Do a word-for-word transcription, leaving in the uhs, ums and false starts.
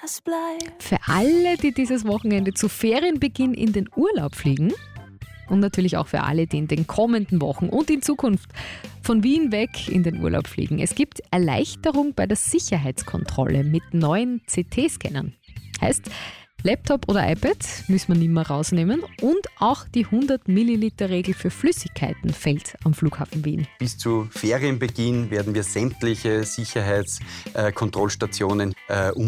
was bleibt. Für alle, die dieses Wochenende zu Ferienbeginn in den Urlaub fliegen und natürlich auch für alle, die in den kommenden Wochen und in Zukunft von Wien weg in den Urlaub fliegen. Es gibt Erleichterung bei der Sicherheitskontrolle mit neuen C T-Scannern. Heißt, Laptop oder iPad müssen wir nicht mehr rausnehmen und auch die hundert Milliliter Regel für Flüssigkeiten fällt am Flughafen Wien. Bis zu Ferienbeginn werden wir sämtliche Sicherheitskontrollstationen äh, um